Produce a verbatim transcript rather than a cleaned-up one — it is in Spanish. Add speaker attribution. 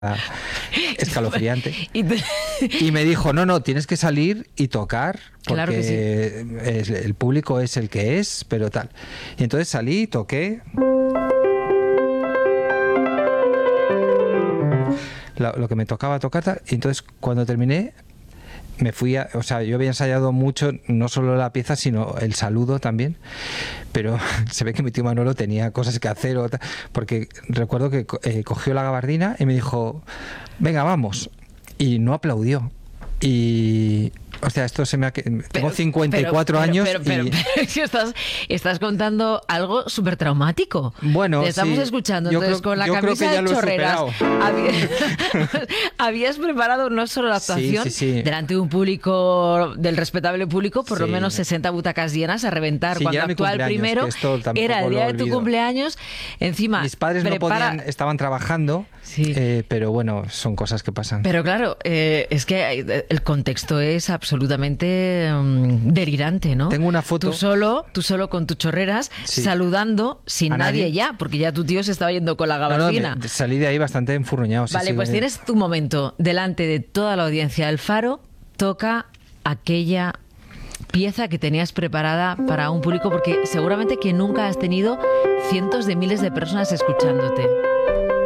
Speaker 1: escalofriante.
Speaker 2: Y, te...
Speaker 1: y me dijo, no, no, tienes que salir y tocar, porque
Speaker 2: claro que sí.
Speaker 1: es, el público es el que es, pero tal. Y entonces salí, toqué lo, lo que me tocaba tocar, tal, y entonces cuando terminé me fui a, o sea, yo había ensayado mucho, no solo la pieza, sino el saludo también, pero se ve que mi tío Manolo tenía cosas que hacer, o tal, porque recuerdo que eh, cogió la gabardina y me dijo, venga, vamos, y no aplaudió. Y, o sea, esto se me ha... Tengo pero, cincuenta y cuatro
Speaker 2: pero,
Speaker 1: años
Speaker 2: pero, pero,
Speaker 1: y...
Speaker 2: pero, pero si estás, estás contando algo súper traumático.
Speaker 1: Bueno,
Speaker 2: te estamos
Speaker 1: sí,
Speaker 2: escuchando, entonces
Speaker 1: creo,
Speaker 2: con la camisa de chorreras. Habías, habías preparado no solo la actuación
Speaker 1: sí, sí, sí.
Speaker 2: delante de un público, del respetable público, por sí. lo menos sesenta butacas llenas a reventar.
Speaker 1: Sí,
Speaker 2: cuando actúa el primero, era el día de tu cumpleaños. Encima,
Speaker 1: mis padres
Speaker 2: prepara...
Speaker 1: no podían, estaban trabajando,
Speaker 2: sí.
Speaker 1: eh, pero bueno, son cosas que pasan.
Speaker 2: Pero claro, eh, es que el contexto es absolutamente um, delirante, ¿no?
Speaker 1: Tengo una foto.
Speaker 2: Tú solo, tú solo con tus chorreras, sí. saludando sin nadie, nadie ya, porque ya tu tío se estaba yendo con la gabardina.
Speaker 1: No, no, salí de ahí bastante enfurruñado.
Speaker 2: Vale,
Speaker 1: sí,
Speaker 2: pues
Speaker 1: sí.
Speaker 2: tienes tu momento delante de toda la audiencia del Faro, toca aquella pieza que tenías preparada para un público, porque seguramente que nunca has tenido cientos de miles de personas escuchándote.